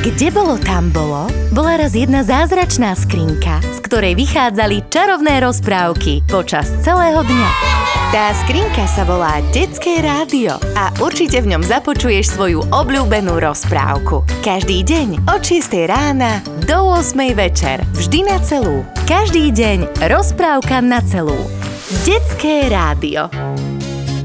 Kde bolo, tam bolo, bola raz jedna zázračná skrinka, z ktorej vychádzali čarovné rozprávky počas celého dňa. Tá skrinka sa volá Detské rádio a určite v ňom započuješ svoju obľúbenú rozprávku. Každý deň od 6 rána do 8 večer, vždy na celú. Každý deň rozprávka na celú. Detské rádio.